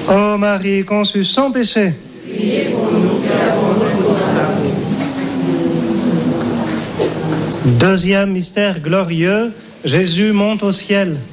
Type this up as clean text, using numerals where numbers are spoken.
Ô Marie conçue sans péché, Priez pour nous qui avons recours à vous. deuxième mystère glorieux, Jésus monte au ciel.